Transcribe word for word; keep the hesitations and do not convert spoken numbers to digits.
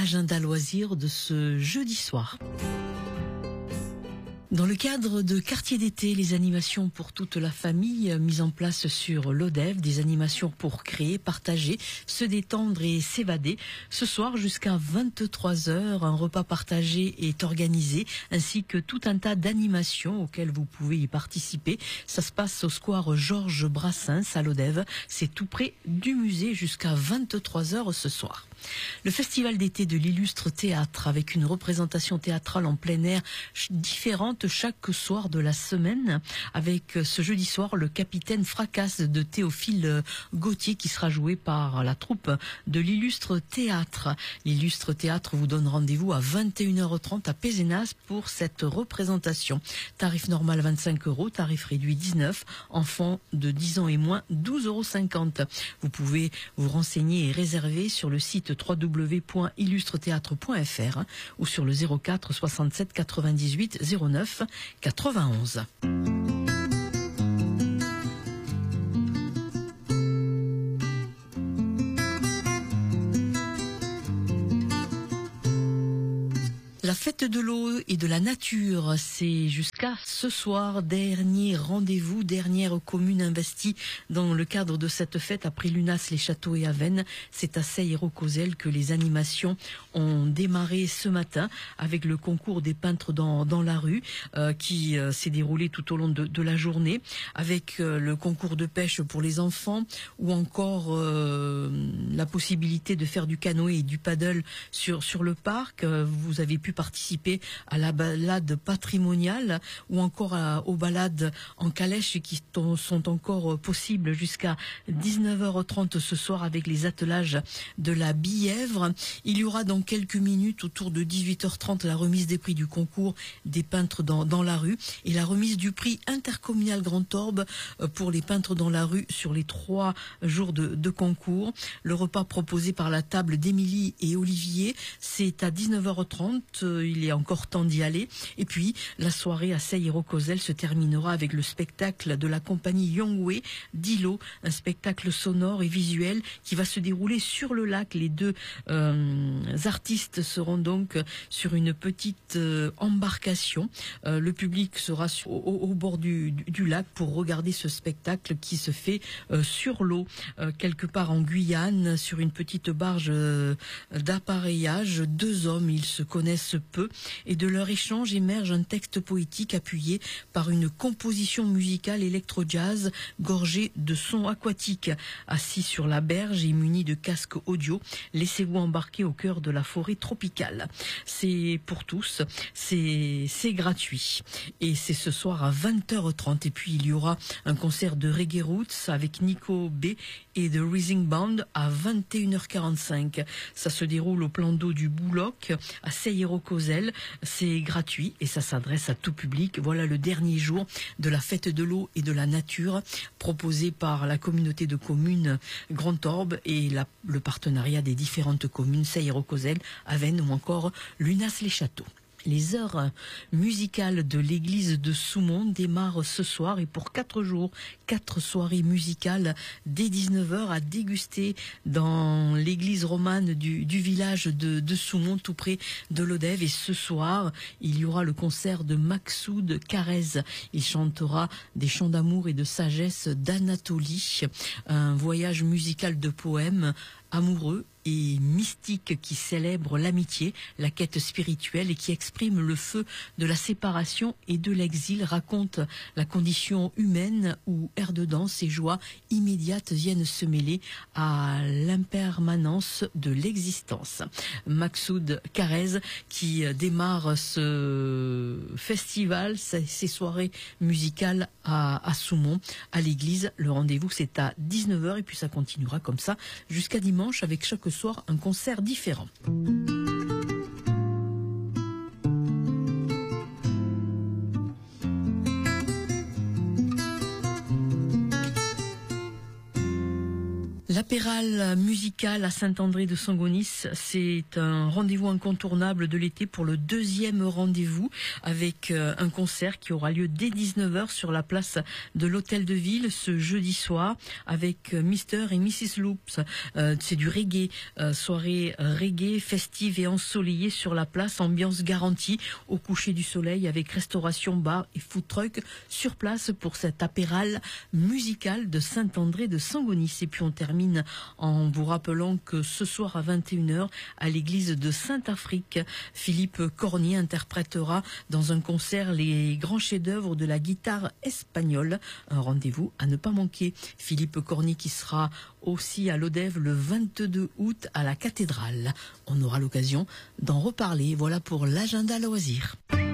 agenda loisirs de ce jeudi soir. Dans le cadre de Quartier d'été, les animations pour toute la famille mises en place sur l'Odève, des animations pour créer, partager, se détendre et s'évader. Ce soir, jusqu'à vingt-trois heures, un repas partagé est organisé, ainsi que tout un tas d'animations auxquelles vous pouvez y participer. Ça se passe au square Georges Brassens à l'Odève. C'est tout près du musée jusqu'à vingt-trois heures ce soir. Le festival d'été de l'illustre théâtre, avec une représentation théâtrale en plein air différente chaque soir de la semaine, avec ce jeudi soir le capitaine Fracasse de Théophile Gautier qui sera joué par la troupe de l'illustre théâtre. L'illustre théâtre vous donne rendez-vous à vingt et une heures trente à Pézenas pour cette représentation. Tarif normal vingt-cinq euros, tarif réduit dix-neuf, enfants de dix ans et moins douze euros cinquante. Vous pouvez vous renseigner et réserver sur le site w w w point illustre théâtre point f r ou sur le zéro quatre soixante-sept quatre-vingt-dix-huit zéro neuf quatre-vingt-onze. La fête de l'eau et de la nature, c'est jusqu'à ce soir, dernier rendez-vous, dernière commune investie dans le cadre de cette fête après Lunas, les Châteaux et Avennes. C'est à Seille-et-Rocozels que les animations ont démarré ce matin avec le concours des peintres dans, dans la rue euh, qui euh, s'est déroulé tout au long de, de la journée, avec euh, le concours de pêche pour les enfants ou encore euh, la possibilité de faire du canoë et du paddle sur, sur le parc. Euh, vous avez pu participer à la balade patrimoniale ou encore à, aux balades en calèche qui sont encore possibles jusqu'à dix-neuf heures trente ce soir avec les attelages de la Bièvre. Il y aura dans quelques minutes, autour de dix-huit heures trente, la remise des prix du concours des peintres dans, dans la rue et la remise du prix intercommunal Grand Orbe pour les peintres dans la rue sur les trois jours de, de concours. Le repas proposé par la table d'Émilie et Olivier, c'est à dix-neuf heures trente. Il est encore temps d'y aller. Et puis, la soirée à Seille-et-Rocozels se terminera avec le spectacle de la compagnie Yongwei d'Ilo, un spectacle sonore et visuel qui va se dérouler sur le lac. Les deux euh, artistes seront donc sur une petite euh, embarcation. Euh, le public sera sur, au, au bord du, du, du lac pour regarder ce spectacle qui se fait euh, sur l'eau, euh, quelque part en Guyane, sur une petite barge euh, d'appareillage. Deux hommes, ils se connaissent peu, et de leur échange émerge un texte poétique appuyé par une composition musicale électro-jazz gorgée de sons aquatiques. Assis sur la berge et muni de casques audio, laissez-vous embarquer au cœur de la forêt tropicale. C'est pour tous, c'est c'est gratuit. Et c'est ce soir à vingt heures trente. Et puis il y aura un concert de Reggae Roots avec Nico B et The Rising Band à vingt et une heures quarante-cinq. Ça se déroule au plan d'eau du Bouloc à Seille-et-Rocozels. C'est gratuit et ça s'adresse à tout public. Voilà le dernier jour de la fête de l'eau et de la nature proposée par la communauté de communes Grand Orbe et la, le partenariat des différentes communes Seille-et-Rocozels, Avennes ou encore Lunas les Châteaux. Les heures musicales de l'église de Soumont démarrent ce soir et pour quatre jours, quatre soirées musicales dès dix-neuf heures à déguster dans l'église romane du, du village de, de Soumont, tout près de l'Odève. Et ce soir, il y aura le concert de Maxoud Carrez. Il chantera des chants d'amour et de sagesse d'Anatolie, un voyage musical de poèmes amoureux et mystique qui célèbre l'amitié, la quête spirituelle et qui exprime le feu de la séparation et de l'exil, raconte la condition humaine où air de danse et joie immédiate viennent se mêler à l'impermanence de l'existence. Maxoud Carrez qui démarre ce festival, ces soirées musicales à, à Soumont, à l'église. Le rendez-vous c'est à dix-neuf heures et puis ça continuera comme ça jusqu'à dimanche avec chaque soir un concert différent. La L'apéral musical à Saint-André de Sangonis, c'est un rendez-vous incontournable de l'été pour le deuxième rendez-vous avec un concert qui aura lieu dès dix-neuf heures sur la place de l'Hôtel de Ville ce jeudi soir avec mister et missus Loops. Euh, c'est du reggae, euh, soirée reggae festive et ensoleillée sur la place, ambiance garantie au coucher du soleil avec restauration, bar et food truck sur place pour cet apéral musical de Saint-André de Sangonis. Et puis on termine en vous rappelant que ce soir à vingt et une heures à l'église de Saint-Afrique, Philippe Cornier interprétera dans un concert les grands chefs-d'œuvre de la guitare espagnole. Un rendez-vous à ne pas manquer. Philippe Cornier qui sera aussi à l'Odève le vingt-deux août à la cathédrale. On aura l'occasion d'en reparler. Voilà pour l'agenda loisirs.